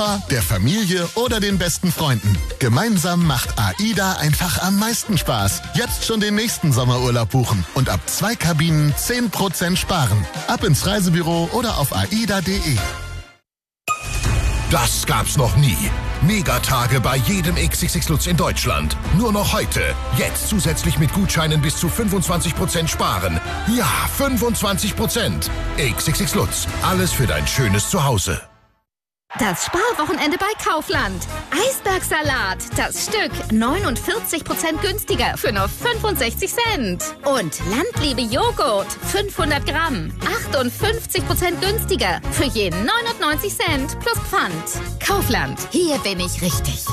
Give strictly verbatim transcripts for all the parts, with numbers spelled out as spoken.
der Familie oder den besten Freunden. Gemeinsam macht AIDA einfach am meisten Spaß. Jetzt schon den nächsten Sommerurlaub buchen und ab zwei Kabinen zehn Prozent sparen. Ab ins Reisebüro oder auf aida punkt de. Das gab's noch nie. Megatage bei jedem X X X Lutz in Deutschland. Nur noch heute. Jetzt zusätzlich mit Gutscheinen bis zu fünfundzwanzig Prozent sparen. Ja, fünfundzwanzig Prozent. X X X Lutz. Alles für dein schönes Zuhause. Das Sparwochenende bei Kaufland. Eisbergsalat, das Stück neunundvierzig Prozent günstiger für nur fünfundsechzig Cent. Und Landliebe Joghurt, fünfhundert Gramm, achtundfünfzig Prozent günstiger für je neunundneunzig Cent plus Pfand. Kaufland, hier bin ich richtig.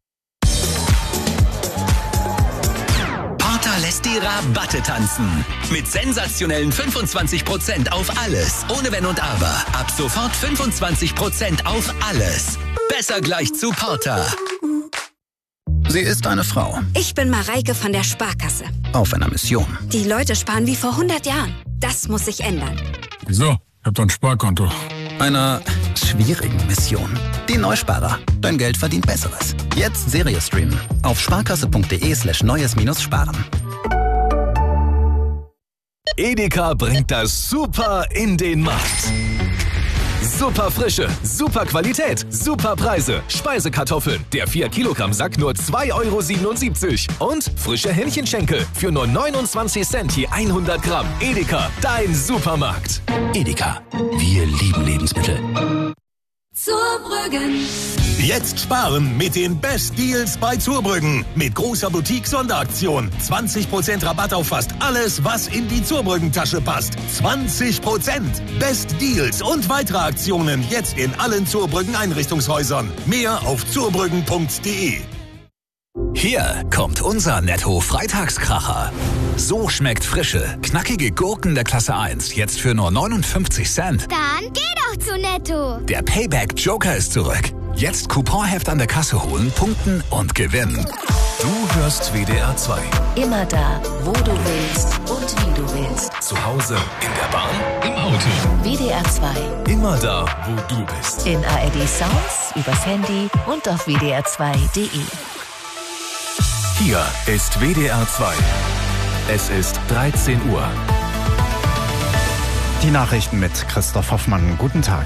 Porter lässt die Rabatte tanzen. Mit sensationellen fünfundzwanzig Prozent auf alles. Ohne Wenn und Aber. Ab sofort fünfundzwanzig Prozent auf alles. Besser gleich zu Porter. Sie ist eine Frau. Ich bin Mareike von der Sparkasse. Auf einer Mission. Die Leute sparen wie vor hundert Jahren. Das muss sich ändern. Wieso? Ich hab doch ein Sparkonto. Einer schwierigen Mission. Die Neusparer. Dein Geld verdient Besseres. Jetzt Serie streamen. Auf sparkasse.de slash neues minus sparen. Edeka bringt das Super in den Markt. Super Frische, super Qualität, super Preise. Speisekartoffeln, der vier Kilogramm Sack nur zwei Euro siebenundsiebzig. Und frische Hähnchenschenkel für nur neunundzwanzig Cent je hundert Gramm. Edeka, dein Supermarkt. Edeka, wir lieben Lebensmittel. Zurbrüggen. Jetzt sparen mit den Best Deals bei Zurbrüggen. Mit großer Boutique-Sonderaktion. zwanzig Prozent Rabatt auf fast alles, was in die Zurbrüggen-Tasche passt. zwanzig Prozent. Best Deals und weitere Aktionen jetzt in allen Zurbrüggen-Einrichtungshäusern. Mehr auf zurbrüggen punkt de. Hier kommt unser Netto-Freitagskracher. So schmeckt frische, knackige Gurken der Klasse eins. Jetzt für nur neunundfünfzig Cent. Dann geh doch zu Netto. Der Payback-Joker ist zurück. Jetzt Couponheft an der Kasse holen, punkten und gewinnen. Du hörst W D R zwei. Immer da, wo du willst und wie du willst. Zu Hause, in der Bahn, im Auto. W D R zwei. Immer da, wo du bist. In A R D Sounds, übers Handy und auf w d r zwei punkt de. Hier ist W D R zwei. Es ist dreizehn Uhr. Die Nachrichten mit Christoph Hoffmann. Guten Tag.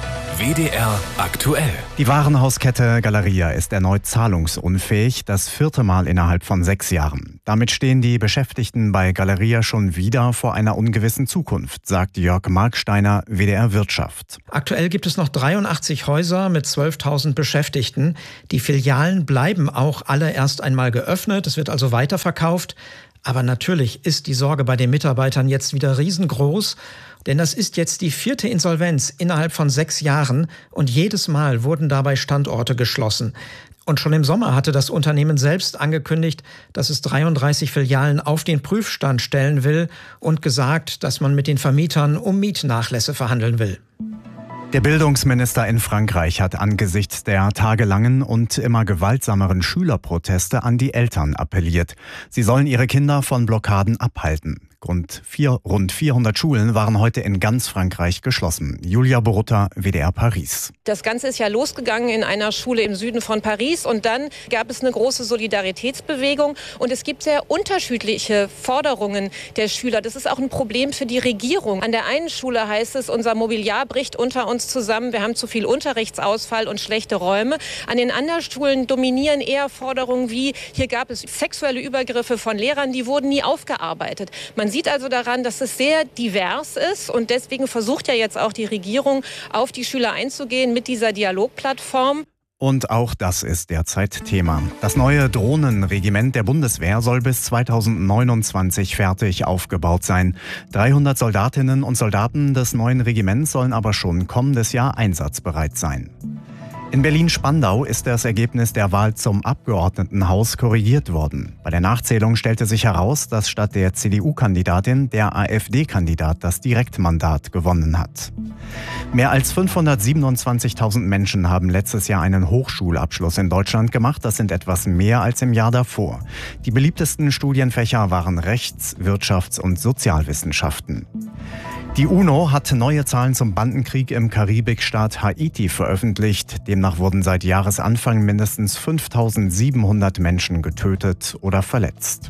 W D R aktuell. Die Warenhauskette Galeria ist erneut zahlungsunfähig, das vierte Mal innerhalb von sechs Jahren. Damit stehen die Beschäftigten bei Galeria schon wieder vor einer ungewissen Zukunft, sagt Jörg Marksteiner, W D R Wirtschaft. Aktuell gibt es noch dreiundachtzig Häuser mit zwölftausend Beschäftigten. Die Filialen bleiben auch alle erst einmal geöffnet, es wird also weiterverkauft. Aber natürlich ist die Sorge bei den Mitarbeitern jetzt wieder riesengroß. Denn das ist jetzt die vierte Insolvenz innerhalb von sechs Jahren und jedes Mal wurden dabei Standorte geschlossen. Und schon im Sommer hatte das Unternehmen selbst angekündigt, dass es dreiunddreißig Filialen auf den Prüfstand stellen will und gesagt, dass man mit den Vermietern um Mietnachlässe verhandeln will. Der Bildungsminister in Frankreich hat angesichts der tagelangen und immer gewaltsameren Schülerproteste an die Eltern appelliert. Sie sollen ihre Kinder von Blockaden abhalten. Rund, vier, rund vierhundert Schulen waren heute in ganz Frankreich geschlossen. Julia Borutta, W D R Paris. Das Ganze ist ja losgegangen in einer Schule im Süden von Paris und dann gab es eine große Solidaritätsbewegung und es gibt sehr unterschiedliche Forderungen der Schüler. Das ist auch ein Problem für die Regierung. An der einen Schule heißt es, unser Mobiliar bricht unter uns zusammen, wir haben zu viel Unterrichtsausfall und schlechte Räume. An den anderen Schulen dominieren eher Forderungen wie, hier gab es sexuelle Übergriffe von Lehrern, die wurden nie aufgearbeitet. Man sieht also daran, dass es sehr divers ist und deswegen versucht ja jetzt auch die Regierung, auf die Schüler einzugehen mit dieser Dialogplattform. Und auch das ist derzeit Thema. Das neue Drohnenregiment der Bundeswehr soll bis zweitausendneunundzwanzig fertig aufgebaut sein. dreihundert Soldatinnen und Soldaten des neuen Regiments sollen aber schon kommendes Jahr einsatzbereit sein. In Berlin-Spandau ist das Ergebnis der Wahl zum Abgeordnetenhaus korrigiert worden. Bei der Nachzählung stellte sich heraus, dass statt der C D U-Kandidatin der AfD-Kandidat das Direktmandat gewonnen hat. Mehr als fünfhundertsiebenundzwanzigtausend Menschen haben letztes Jahr einen Hochschulabschluss in Deutschland gemacht. Das sind etwas mehr als im Jahr davor. Die beliebtesten Studienfächer waren Rechts-, Wirtschafts- und Sozialwissenschaften. Die UNO hat neue Zahlen zum Bandenkrieg im Karibikstaat Haiti veröffentlicht. Demnach wurden seit Jahresanfang mindestens fünftausendsiebenhundert Menschen getötet oder verletzt.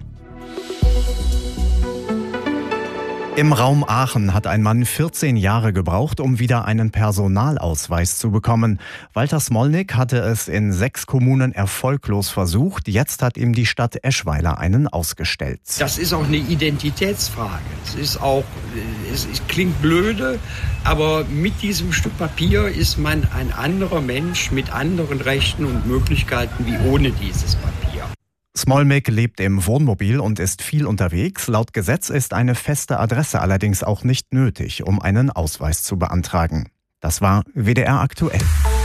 Im Raum Aachen hat ein Mann vierzehn Jahre gebraucht, um wieder einen Personalausweis zu bekommen. Walter Smolnik hatte es in sechs Kommunen erfolglos versucht. Jetzt hat ihm die Stadt Eschweiler einen ausgestellt. Das ist auch eine Identitätsfrage. Es ist auch, es, es klingt blöde, aber mit diesem Stück Papier ist man ein anderer Mensch mit anderen Rechten und Möglichkeiten wie ohne dieses Papier. Smolnik lebt im Wohnmobil und ist viel unterwegs. Laut Gesetz ist eine feste Adresse allerdings auch nicht nötig, um einen Ausweis zu beantragen. Das war W D R aktuell.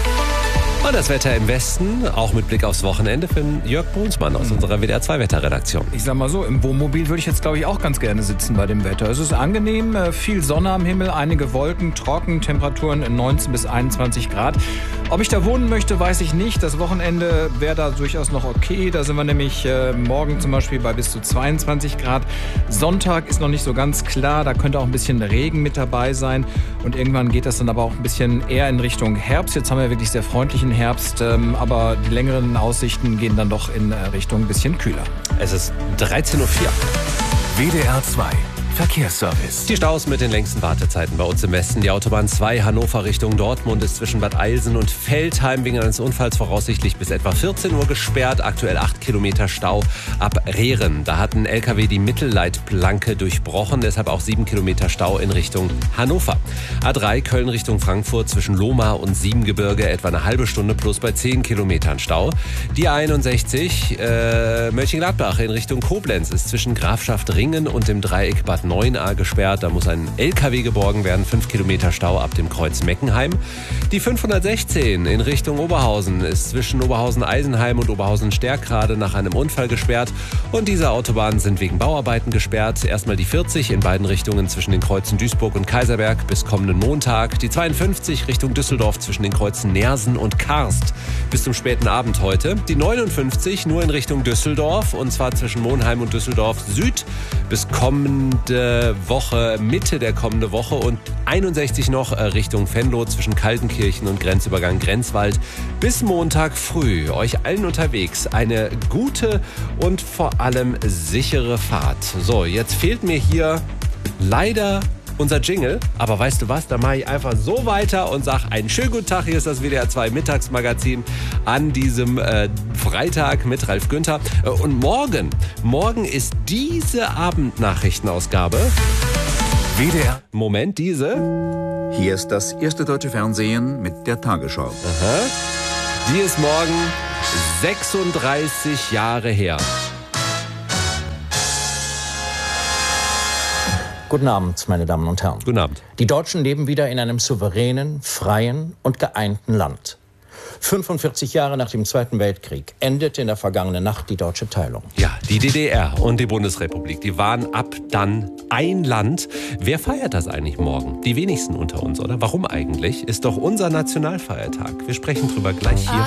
Und das Wetter im Westen, auch mit Blick aufs Wochenende, für Jörg Brunsmann aus unserer W D R zwei Wetterredaktion. Ich sag mal so, im Wohnmobil würde ich jetzt, glaube ich, auch ganz gerne sitzen bei dem Wetter. Es ist angenehm, viel Sonne am Himmel, einige Wolken, trocken, Temperaturen neunzehn bis einundzwanzig Grad. Ob ich da wohnen möchte, weiß ich nicht. Das Wochenende wäre da durchaus noch okay. Da sind wir nämlich äh, morgen zum Beispiel bei bis zu zweiundzwanzig Grad. Sonntag ist noch nicht so ganz klar. Da könnte auch ein bisschen Regen mit dabei sein. Und irgendwann geht das dann aber auch ein bisschen eher in Richtung Herbst. Jetzt haben wir wirklich sehr freundlichen Herbst. Ähm, aber die längeren Aussichten gehen dann doch in Richtung ein bisschen kühler. Es ist dreizehn Uhr vier. W D R zwei Verkehrsservice. Die Staus mit den längsten Wartezeiten bei uns im Westen. Die Autobahn zwei Hannover Richtung Dortmund ist zwischen Bad Eilsen und Veltheim wegen eines Unfalls voraussichtlich bis etwa vierzehn Uhr gesperrt. Aktuell acht Kilometer Stau ab Rehren. Da hat ein L K W die Mittelleitplanke durchbrochen, deshalb auch sieben Kilometer Stau in Richtung Hannover. A drei Köln Richtung Frankfurt zwischen Lohmar und Siebengebirge etwa eine halbe Stunde plus bei zehn Kilometern Stau. Die A einundsechzig äh, Mönchengladbach in Richtung Koblenz ist zwischen Grafschaft Ringen und dem Dreieck Bad neun a gesperrt. Da muss ein L K W geborgen werden. fünf Kilometer Stau ab dem Kreuz Meckenheim. Die fünfhundertsechzehn in Richtung Oberhausen ist zwischen Oberhausen-Eisenheim und Oberhausen-Stärkrade nach einem Unfall gesperrt. Und diese Autobahnen sind wegen Bauarbeiten gesperrt. Erstmal die vierzig in beiden Richtungen zwischen den Kreuzen Duisburg und Kaiserberg bis kommenden Montag. Die zweiundfünfzig Richtung Düsseldorf zwischen den Kreuzen Neersen und Karst bis zum späten Abend heute. Die neunundfünfzig nur in Richtung Düsseldorf und zwar zwischen Monheim und Düsseldorf Süd bis kommende Woche, Mitte der kommenden Woche und einundsechzig noch Richtung Venlo zwischen Kaltenkirchen und Grenzübergang Grenzwald bis Montag früh. Euch allen unterwegs eine gute und vor allem sichere Fahrt. So, jetzt fehlt mir hier leider unser Jingle, aber weißt du was, da mache ich einfach so weiter und sage einen schönen guten Tag, hier ist das W D R zwei Mittagsmagazin an diesem äh, Freitag mit Ralf Günther äh, und morgen, morgen ist diese Abendnachrichtenausgabe W D R. Moment, diese? Hier ist das erste deutsche Fernsehen mit der Tagesschau. Aha. Die ist morgen sechsunddreißig Jahre her. Guten Abend, meine Damen und Herren. Guten Abend. Die Deutschen leben wieder in einem souveränen, freien und geeinten Land. fünfundvierzig Jahre nach dem Zweiten Weltkrieg endete in der vergangenen Nacht die deutsche Teilung. Ja, die D D R und die Bundesrepublik, die waren ab dann ein Land. Wer feiert das eigentlich morgen? Die wenigsten unter uns, oder? Warum eigentlich? Ist doch unser Nationalfeiertag. Wir sprechen drüber gleich hier.